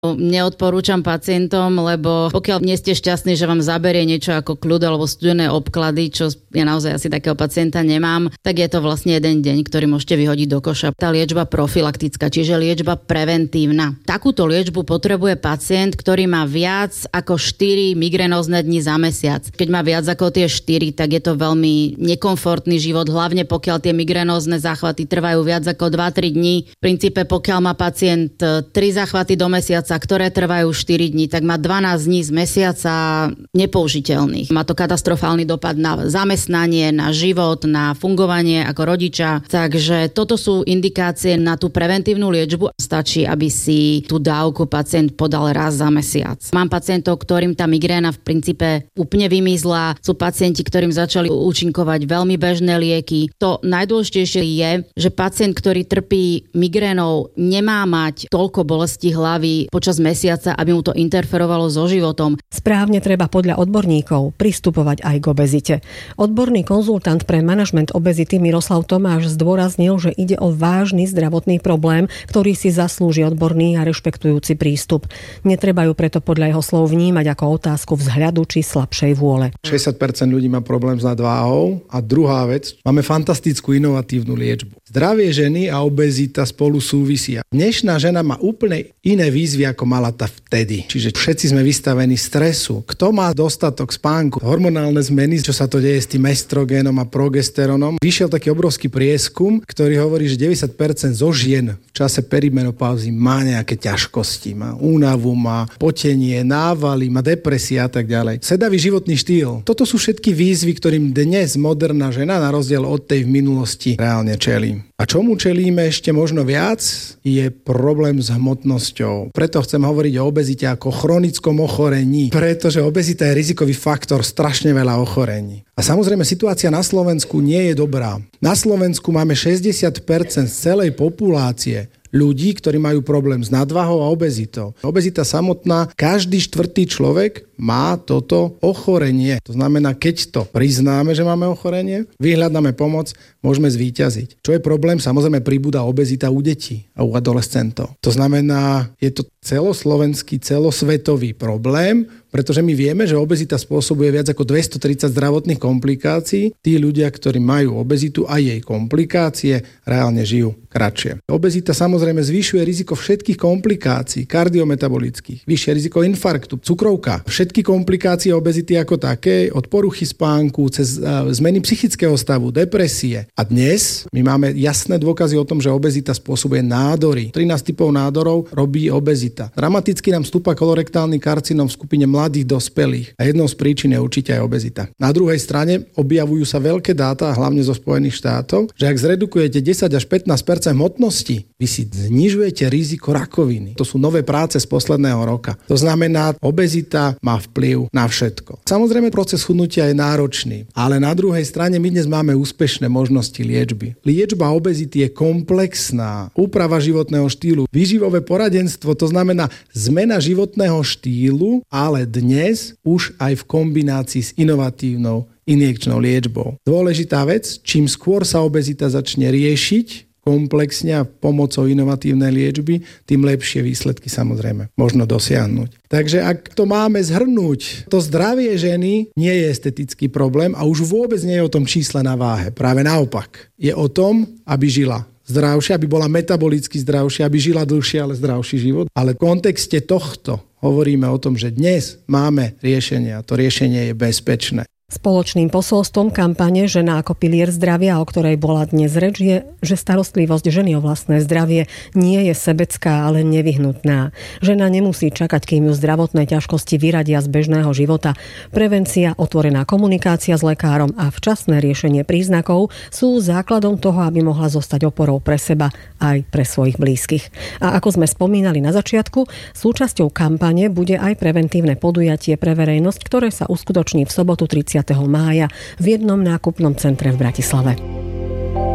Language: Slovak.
Neodporúčam pacientom, lebo pokiaľ nie ste šťastní, že vám zaberie niečo ako kľud alebo studené obklady, čo ja naozaj asi takého pacienta nemám, tak je to vlastne jeden deň, ktorý môžete vyhodiť do koša. Tá liečba profilaktická, čiže liečba preventívna. Takúto liečbu potrebuje pacient, ktorý má viac ako 4 migrénózne dni za mesiac. Keď má viac ako tie 4, tak je to veľmi nekomfortný život, hlavne pokiaľ tie migrénózne záchvaty trvajú viac ako 2-3 dní. V princípe, pokiaľ má pacient 3 záchvaty do mesiaca, ktoré trvajú 4 dní, tak má 12 dní z mesiaca nepoužiteľných. Má to katastrofálny dopad na zamestnanie, na život, na fungovanie ako rodiča. Takže toto sú indikácie na tú preventívnu liečbu. Stačí, aby si tú dávku pacient podal raz za mesiac. Mám pacientov, ktorým tá migréna v princípe úplne vymizla. Sú pacienti, ktorým začali účinkovať veľmi bežné lieky. To najdôležitejšie je, že pacient, ktorý trpí migrénou, nemá mať toľko bolesti hlavy počas mesiaca, aby mu to interferovalo so životom. Správne treba podľa odborníkov pristupovať aj k obezite. Odborný konzultant pre manažment obezity Miroslav Tomáš zdôraznil, že ide o vážny zdravotný problém, ktorý si zaslúži odborný a rešpektujúci prístup. Netreba ju preto podľa jeho slov vnímať ako otázku vzhľadu či slabšej vôle. 60% ľudí má problém s nadváhou a druhá vec, máme fantastickú inovatívnu liečbu. Zdravie ženy a obezita spolu súvisia. Dnešná žena má úplne iné výzvy, ako mala tá vtedy. Čiže všetci sme vystavení stresu. Kto má dostatok spánku? Hormonálne zmeny, čo sa to deje s tým estrogénom a progesterónom. Vyšiel taký obrovský prieskum, ktorý hovorí, že 90% zo žien v čase perimenopauzy má nejaké ťažkosti. Má únavu, má potenie, návaly, má depresie a tak ďalej. Sedavý životný štýl. Toto sú všetky výzvy, ktorým dnes moderná žena na rozdiel od tej v minulosti reálne čelí. A čomu čelíme ešte možno viac, je problém s hmotnosťou. Preto chcem hovoriť o obezite ako chronickom ochorení, pretože obezita je rizikový faktor strašne veľa ochorení. A samozrejme situácia na Slovensku nie je dobrá. Na Slovensku máme 60% z celej populácie ľudí, ktorí majú problém s nadvahou a obezitou. Obezita samotná, každý štvrtý človek má toto ochorenie. To znamená, keď to priznáme, že máme ochorenie, vyhľadáme pomoc, môžeme zvíťaziť. Čo je problém? Samozrejme pribúda obezita u detí a u adolescentov. To znamená, je to celoslovenský, celosvetový problém, pretože my vieme, že obezita spôsobuje viac ako 230 zdravotných komplikácií. Tí ľudia, ktorí majú obezitu a jej komplikácie, reálne žijú kratšie. Obezita samozrejme zvyšuje riziko všetkých komplikácií, kardiometabolických, vyššie riziko infarktu, cukrovka, všetky komplikácie obezity ako také, od poruchy spánku, cez zmeny psychického stavu, depresie. A dnes my máme jasné dôkazy o tom, že obezita spôsobuje nádory. 13 typov nádorov robí obezita. Dramaticky nám stúpa kolorektálny karcinom v skupine mladých dospelých. A jednou z príčin je určite aj obezita. Na druhej strane objavujú sa veľké dáta, hlavne zo Spojených štátov, že ak zredukujete 10 až 15% hmotnosti, vy si znižujete riziko rakoviny. To sú nové práce z posledného roka. To znamená, obezita má vplyv na všetko. Samozrejme, proces chudnutia je náročný, ale na druhej strane my dnes máme úspešné možnosti liečby. Liečba obezity je komplexná. Úprava životného štýlu, výživové poradenstvo, to znamená zmena životného štýlu, ale dnes už aj v kombinácii s inovatívnou injekčnou liečbou. Dôležitá vec, čím skôr sa obezita začne riešiť komplexne a pomocou inovatívnej liečby, tým lepšie výsledky samozrejme možno dosiahnuť. Takže ak to máme zhrnúť, to zdravie ženy nie je estetický problém a už vôbec nie je o tom čísle na váhe. Práve naopak. Je o tom, aby žila zdravšie, aby bola metabolicky zdravšia, aby žila dlhšie, ale zdravší život. Ale v kontexte tohto hovoríme o tom, že dnes máme riešenie a to riešenie je bezpečné. Spoločným posolstvom kampane Žena ako pilier zdravia, o ktorej bola dnes reč, je, že starostlivosť ženy o vlastné zdravie nie je sebecká, ale nevyhnutná. Žena nemusí čakať, kým ju zdravotné ťažkosti vyradia z bežného života. Prevencia, otvorená komunikácia s lekárom a včasné riešenie príznakov sú základom toho, aby mohla zostať oporou pre seba aj pre svojich blízkych. A ako sme spomínali na začiatku, súčasťou kampane bude aj preventívne podujatie pre verejnosť, ktoré sa uskutoční v sobotu 30. mája v jednom nákupnom centre v Bratislave.